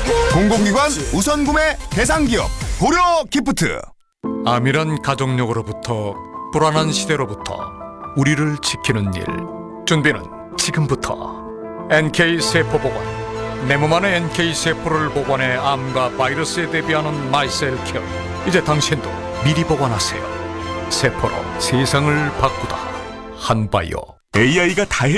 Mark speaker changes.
Speaker 1: 공공기관 우선 구매 대상 기업 고려 기프트.
Speaker 2: 암이란 가족력으로부터 불안한 시대로부터 우리를 지키는 일. 준비는 지금부터. NK세포보관. 내 몸 안에 NK세포를 보관해 암과 바이러스에 대비하는 마이셀케어. 이제 당신도 미리 보관하세요. 세포로 세상을 바꾸다. 한바이오.
Speaker 1: AI가 다 해.